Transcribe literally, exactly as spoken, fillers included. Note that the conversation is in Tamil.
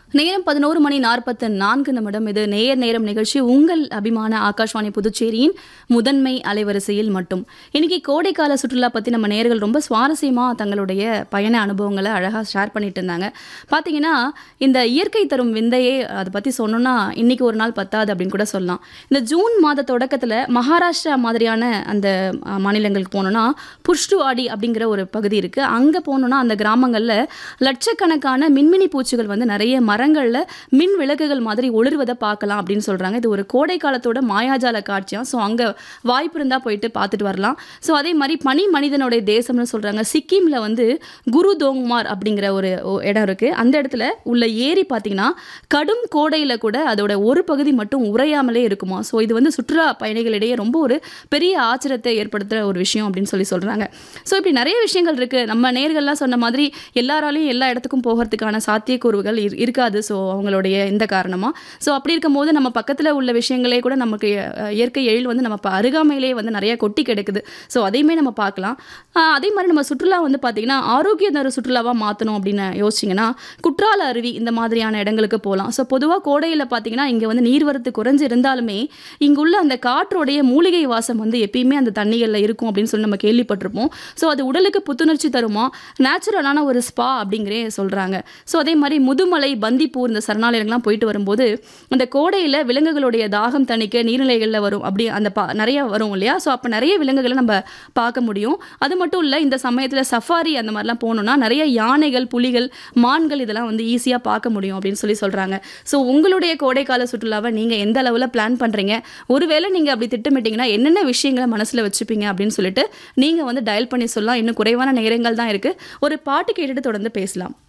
நேரம் பதினொரு மணி நாற்பத்து நான்கு நிமிடம். இது நேயர் நேரம் நிகழ்ச்சி. உங்கள் அபிமான ஆகாஷ்வாணி புதுச்சேரியின் முதன்மை அலைவரிசையில் மட்டும். இன்னைக்கு கோடைக்கால சுற்றுலா பற்றி நம்ம நேயர்கள் ரொம்ப சுவாரஸ்யமாக தங்களுடைய பயண அனுபவங்களை அழகாக ஷேர் பண்ணிட்டு இருந்தாங்க. பார்த்தீங்கன்னா இந்த இயற்கை தரும் விந்தையே அதை பற்றி சொன்னோன்னா இன்னைக்கு ஒரு நாள் பத்தாது அப்படின்னு கூட சொல்லலாம். இந்த ஜூன் மாத தொடக்கத்தில் மகாராஷ்டிரா மாதிரியான அந்த அஹ், மாநிலங்களுக்கு போனோன்னா புஷ்டுவாடி அப்படிங்கிற ஒரு பகுதி இருக்குது. அங்கே போனோன்னா அந்த கிராமங்களில் லட்சக்கணக்கான மின்மினி பூச்சிகள் வந்து நிறைய மரங்களில் மின் விளக்குகள் மாதிரி ஒளிர்வதை பார்க்கலாம் அப்படின்னு சொல்கிறாங்க. இது ஒரு கோடை காலத்தோட மாயாஜால காட்சியாக. ஸோ அங்கே வாய்ப்பு இருந்தால் போயிட்டு பார்த்துட்டு வரலாம். ஸோ அதே மாதிரி பனி மனிதனுடைய தேசம்னு சொல்கிறாங்க. சிக்கிமில் வந்து குரு தோங்மார் அப்படிங்கிற ஒரு ஒ- இடம் இருக்குது. அந்த இடத்துல உள்ள ஏரி பார்த்தீங்கன்னா கடும் கோடையில் கூட அதோட ஒரு பகுதி மட்டும் உறையாமலே இருக்குமா. ஸோ இது வந்து சுற்றுலா பயணிகளிடையே ரொம்ப ஒரு பெரிய ஆச்சரியத்தை ஏற்படுத்துகிற ஒரு விஷயம் அப்படின்னு சொல்லி சொல்கிறாங்க. ஸோ இப்படி நிறைய விஷயங்கள் இருக்குது. நம்ம நேர்கள்லாம் சொன்ன மாதிரி எல்லாராலையும் எல்லா இடத்துக்கும் போகிறதுக்கான சாத்தியக்கூறுகள் இரு- இருக்காது. ஸோ அவங்களுடைய இந்த காரணமாக ஸோ அப்படி இருக்கும்போது நம்ம பக்கத்தில் உள்ள விஷயங்களே கூட நமக்கு அஹ், இயற்கை எழில் வந்து நம்ம ப- அருகாமையிலே வந்து நிறைய கொட்டி கிடக்குது. ஸோ அதையுமே நம்ம பார்க்கலாம். ஆஹ், அதே மாதிரி நம்ம சுற்றுலா வந்து பார்த்திங்கன்னா ஆரோக்கிய தர சுற்றுலாவாக மாற்றணும் அப்படின்னு யோசிச்சிங்கன்னா குற்றால அருவி இந்த மாதிரியான இடங்களுக்கு போகலாம். ஸோ பொதுவாக கோடையில் பார்த்தீங்கன்னா இங்கே வந்து நீர்வரத்து குறைஞ்சு இருந்தாலுமே இங்குள்ள அந்த காற்றோடைய மூலிகை வாசம் வந்து எப்பயுமே அந்த தண்ணிகளில் இருக்கும் அப்படின்னு சொல்லி நம்ம கேள்விப்பட்டிருப்போம். ஸோ அது உடலுக்கு புத்துணர்ச்சி தருமா, நேச்சுரலான ஒரு ஸ்பா அப்படிங்கிறே சொல்கிறாங்க. ஸோ அதே மாதிரி முதுமலை பந்திப்பூர் இந்த சரணாலயங்கள்லாம் போயிட்டு வரும்போது அந்த கோடையில் விலங்குகளுடைய தாகம் தணிக்க நீர்நிலைகளில் வரும் அப்படி அந்த பா நிறைய வரும் இல்லையா. ஸோ அப்போ நிறைய விலங்குகளை நம்ம பார்க்க முடியும். அது மட்டும் இல்லை, இந்த சமயத்தில் சஃபாரி அந்த மாதிரிலாம் போகணுன்னா நிறைய யானைகள், புலிகள், மான்கள் இதெல்லாம் வந்து ஈஸியாக பார்க்க முடியும் அப்படின்னு சொல்லி சொல்கிறாங்க. ஸோ உங்களுடைய கோடைக்கால சுற்றுலாவை நீங்கள் எந்த அளவில் பிளான் பண்ணுறீங்க, ஒருவேளை நீங்கள் அப்படி திட்டமிட்டீங்கன்னா என்னென்ன விஷயங்களை மனசில் வச்சுப்பீங்க அப்படின்னு சொல்லிட்டு நீங்கள் வந்து டயல் பண்ணி சொல்லலாம். இன்னும் குறைவான நேரங்கள் தான் இருக்குது. ஒரு பாட்டு கேட்டுட்டு தொடர்ந்து பேசலாம்.